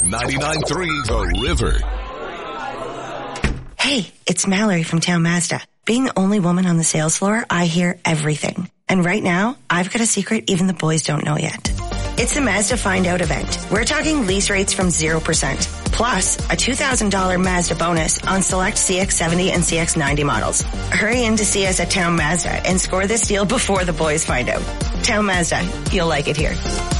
99.3 The River. Hey, it's Mallory from Town Mazda. Being the only woman on the sales floor, I hear everything. And right now, I've got a secret even the boys don't know yet. It's the Mazda Find Out event. We're talking lease rates from 0%, plus a $2,000 Mazda bonus on select CX-70 and CX-90 models. Hurry in to see us at Town Mazda and score this deal before the boys find out. Town Mazda, you'll like it here.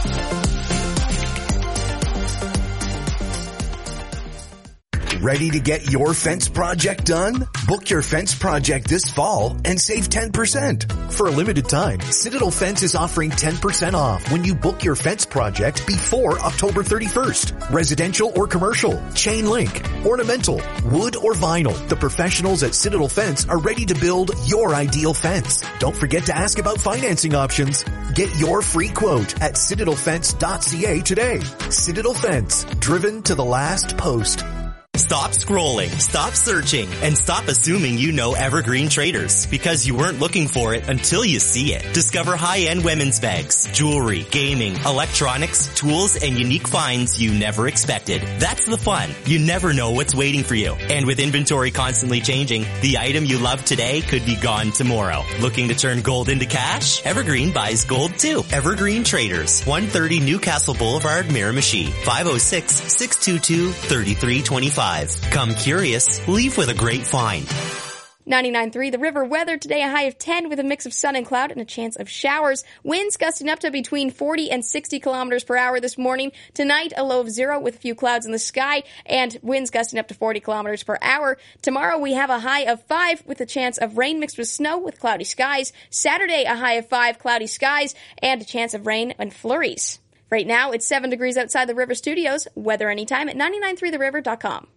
Ready to get your fence project done? Book your fence project this fall and save 10%. For a limited time, Citadel Fence is offering 10% off when you book your fence project before October 31st. Residential or commercial, chain link, ornamental, wood or vinyl. The professionals at Citadel Fence are ready to build your ideal fence. Don't forget to ask about financing options. Get your free quote at citadelfence.ca today. Citadel Fence, driven to the last post. Stop scrolling, stop searching, and stop assuming you know Evergreen Traders, because you weren't looking for it until you see it. Discover high-end women's bags, jewelry, gaming, electronics, tools, and unique finds you never expected. That's the fun. You never know what's waiting for you. And with inventory constantly changing, the item you love today could be gone tomorrow. Looking to turn gold into cash? Evergreen buys gold too. Evergreen Traders, 130 Newcastle Boulevard, Miramichi, 506-622-3325. Come curious, leave with a great find. 99.3 The River weather today, a high of 10 with a mix of sun and cloud and a chance of showers. Winds gusting up to between 40 and 60 kilometers per hour this morning. Tonight, a low of 0 with a few clouds in the sky and winds gusting up to 40 kilometers per hour. Tomorrow, we have a high of 5 with a chance of rain mixed with snow with cloudy skies. Saturday, a high of 5, cloudy skies, and a chance of rain and flurries. Right now, it's 7 degrees outside the River Studios. Weather anytime at 993theriver.com.